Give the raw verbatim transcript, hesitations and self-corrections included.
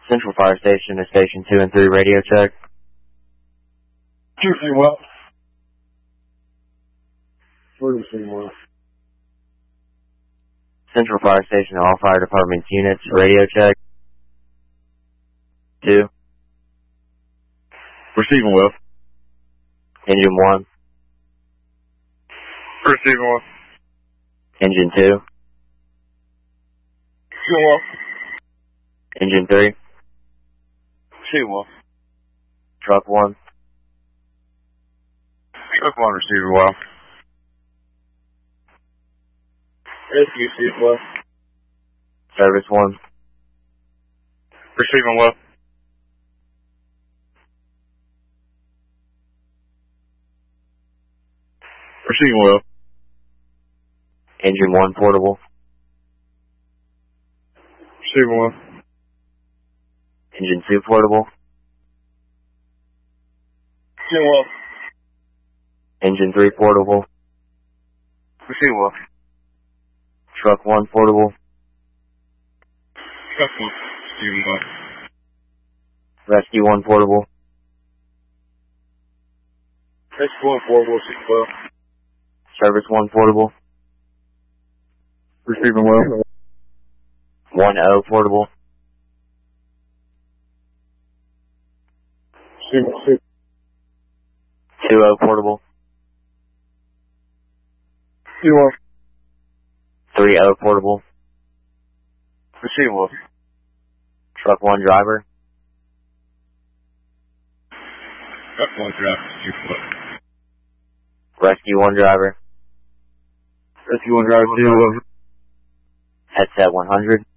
Central Fire Station to Station two and three, radio check. two three well. three three well. Central Fire Station to all fire department units, radio check. two. Receiving well. Engine one. Receiving well. Engine two. Receiving well. Engine three. Receiving well. Truck one. Truck one receiving well. Rescue receiving well. Service one. Receiving well. Receiving well. Engine one portable. Receiving well. Engine two portable. Receiving well. Engine three portable. Receiving well. Truck one portable. Truck one receiving well. Rescue one portable. Rescue one portable receiving well. Service one portable. Receiving well. one O portable. Receiving well. two O portable. Receiving well. three O portable. Receiving well. Truck one driver. Truck one driver receiving well. Rescue one driver. Rescue one driver receiving well. Headset one hundred.